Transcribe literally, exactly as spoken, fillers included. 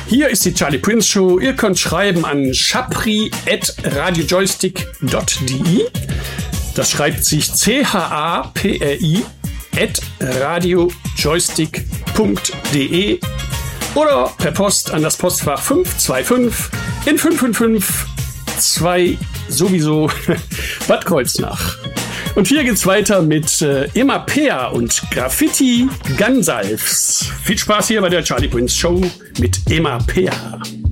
Hier ist die Charlie Prince Show. Ihr könnt schreiben an chapri at radiojoystick punkt de. Das schreibt sich C H A P R I at radiojoystick punkt de oder per Post an das Postfach fünf zwei fünf in fünf fünf fünf zwei sowieso Bad Kreuznach. Und hier geht's weiter mit äh, Emma Peer und Graffiti Gonsalves. Viel Spaß hier bei der Charlie Prince Show mit Emma Peer.